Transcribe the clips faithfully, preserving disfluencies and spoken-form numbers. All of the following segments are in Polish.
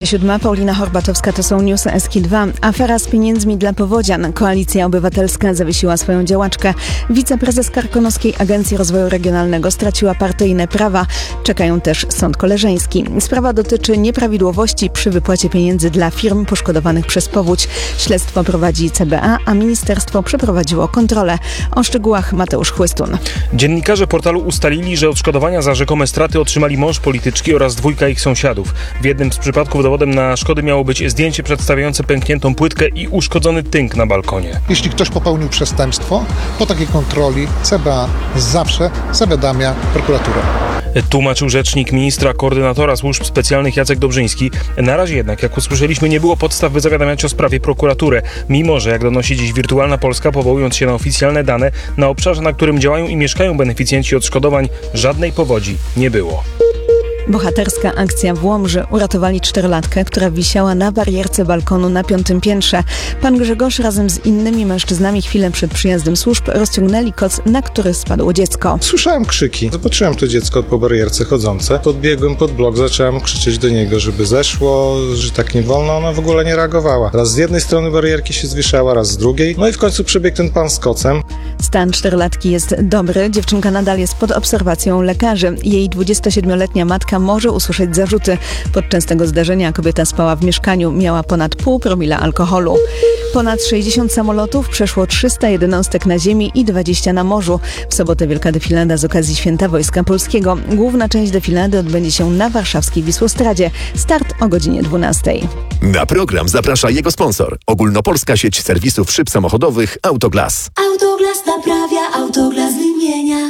siódma, Paulina Horbatowska, to są newsy S K dwa. Afera z pieniędzmi dla powodzian. Koalicja Obywatelska zawiesiła swoją działaczkę. Wiceprezes Karkonoskiej Agencji Rozwoju Regionalnego straciła partyjne prawa. Czekają też sąd koleżeński. Sprawa dotyczy nieprawidłowości przy wypłacie pieniędzy dla firm poszkodowanych przez powódź. Śledztwo prowadzi C B A, a ministerstwo przeprowadziło kontrolę. O szczegółach Mateusz Chłystun. Dziennikarze portalu ustalili, że odszkodowania za rzekome straty otrzymali mąż polityczki oraz dwójka ich sąsiadów. W jednym z przypadków dowodem na szkody miało być zdjęcie przedstawiające pękniętą płytkę i uszkodzony tynk na balkonie. Jeśli ktoś popełnił przestępstwo, po takiej kontroli C B A zawsze zawiadamia prokuraturę. Tłumaczył rzecznik ministra koordynatora służb specjalnych Jacek Dobrzyński. Na razie jednak, jak usłyszeliśmy, nie było podstaw, by zawiadamiać o sprawie prokuraturę. Mimo że, jak donosi dziś Wirtualna Polska, powołując się na oficjalne dane, na obszarze, na którym działają i mieszkają beneficjenci odszkodowań, żadnej powodzi nie było. Bohaterska akcja w Łomży. Uratowali czterolatkę, która wisiała na barierce balkonu na piątym piętrze. Pan Grzegorz razem z innymi mężczyznami chwilę przed przyjazdem służb rozciągnęli koc, na który spadło dziecko. Słyszałem krzyki. Zobaczyłem to dziecko po barierce chodzące. Podbiegłem pod blok, zacząłem krzyczeć do niego, żeby zeszło, że tak nie wolno. Ona w ogóle nie reagowała. Raz z jednej strony barierki się zwieszała, raz z drugiej. No i w końcu przebiegł ten pan z kocem. Stan czterolatki jest dobry. Dziewczynka nadal jest pod obserwacją lekarzy. Jej dwudziestosiedmioletnia matka może usłyszeć zarzuty. Podczas tego zdarzenia kobieta spała w mieszkaniu, miała ponad pół promila alkoholu. Ponad sześćdziesiąt samolotów, przeszło trzysta jednostek na ziemi i dwadzieścia na morzu. W sobotę wielka defilada z okazji Święta Wojska Polskiego. Główna część defilady odbędzie się na warszawskiej Wisłostradzie. Start o godzinie dwunastej. Na program zaprasza jego sponsor. Ogólnopolska sieć serwisów szyb samochodowych Autoglas. Autoglas naprawia, Autoglas wymienia.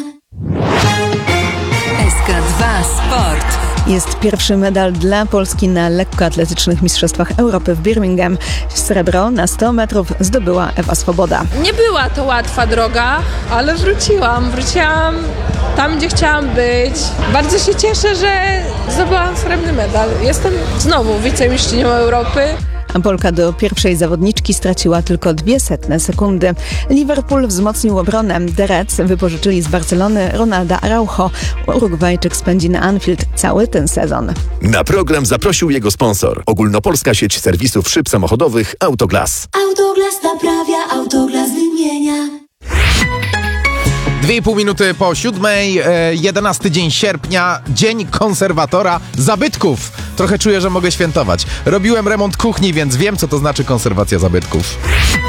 S K dwa Sport. Jest pierwszy medal dla Polski na lekkoatletycznych mistrzostwach Europy w Birmingham. Srebro na sto metrów zdobyła Ewa Swoboda. Nie była to łatwa droga, ale wróciłam. Wróciłam tam, gdzie chciałam być. Bardzo się cieszę, że zdobyłam srebrny medal. Jestem znowu wicemistrzynią Europy. A Polka do pierwszej zawodniczki straciła tylko dwie setne sekundy. Liverpool wzmocnił obronę. The Reds wypożyczyli z Barcelony Ronalda Araujo. Urugwajczyk spędzi na Anfield cały ten sezon. Na program zaprosił jego sponsor. Ogólnopolska sieć serwisów szyb samochodowych Autoglas. Autoglas naprawia, Autoglas wymienia. Dwie i pół minuty po siódmej, jedenasty dzień sierpnia, dzień konserwatora zabytków. Trochę czuję, że mogę świętować. Robiłem remont kuchni, więc wiem, co to znaczy konserwacja zabytków.